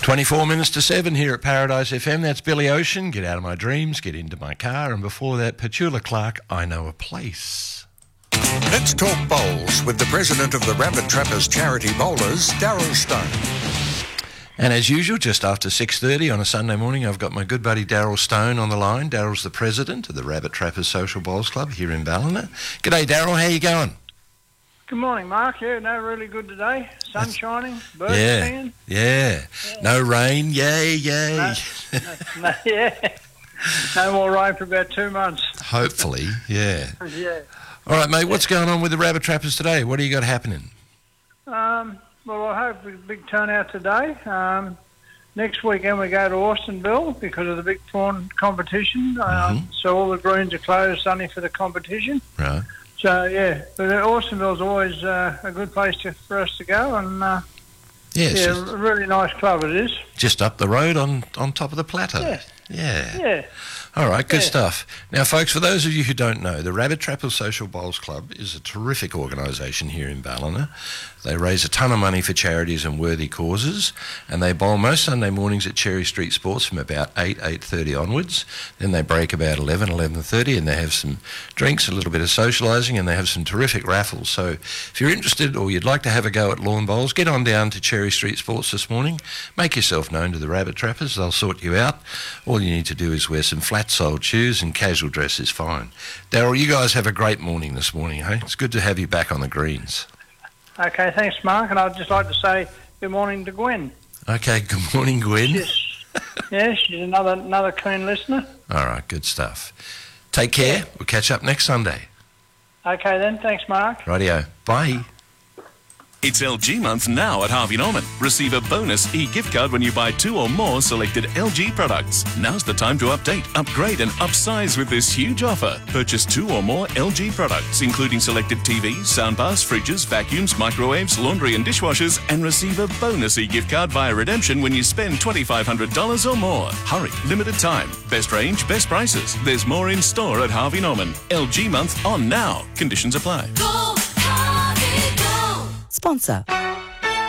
24 minutes to 7 here at Paradise FM. That's Billy Ocean, Get Out of My Dreams, Get Into My Car. And before that, Petula Clark, I Know a Place. Let's talk bowls with the president of the Rabbit Trappers Charity Bowlers, Daryl Stone. And as usual, just after 6:30 on a Sunday morning, I've got my good buddy Daryl Stone on the line. Daryl's the president of the Rabbit Trappers Social Bowls Club here in Ballina. G'day, Daryl. How you going? Good morning, Mark. Yeah, no, really good today. Sun shining, birds singing. Yeah. No rain. Yay. No, yeah. No more rain for about 2 months. Hopefully, yeah. Yeah. All right, mate, what's going on with the Rabbit Trappers today? What do you got happening? Well, I hope a big turnout today. Next weekend we go to Austinville because of the big prawn competition. So all the greens are closed only for the competition. Right. So, yeah, but Austinville's always a good place for us to go, and a really nice club it is. Just up the road on top of the plateau. Yeah. All right, good stuff. Now, folks, for those of you who don't know, the Rabbit Trappers Social Bowls Club is a terrific organisation here in Ballina. They raise a ton of money for charities and worthy causes, and they bowl most Sunday mornings at Cherry Street Sports from about 8:30 onwards. Then they break about 11:30, and they have some drinks, a little bit of socialising, and they have some terrific raffles. So if you're interested or you'd like to have a go at lawn bowls, get on down to Cherry Street Sports this morning. Make yourself known to the Rabbit Trappers. They'll sort you out. All you need to do is wear some flat-soled shoes, and casual dress is fine. Daryl, you guys have a great morning this morning, hey? It's good to have you back on the greens. Okay, thanks, Mark. And I'd just like to say good morning to Gwen. Okay, good morning, Gwen. She's another keen listener. All right, good stuff. Take care. We'll catch up next Sunday. Okay then, thanks, Mark. Rightio. Bye. It's LG month now at Harvey Norman. Receive a bonus e-gift card when you buy 2 or more selected LG products. Now's the time to update, upgrade and upsize with this huge offer. Purchase 2 or more LG products, including selected TVs, soundbars, fridges, vacuums, microwaves, laundry and dishwashers, and receive a bonus e-gift card via redemption when you spend $2,500 or more. Hurry, limited time. Best range, best prices. There's more in store at Harvey Norman. LG month on now. Conditions apply. Sponsor.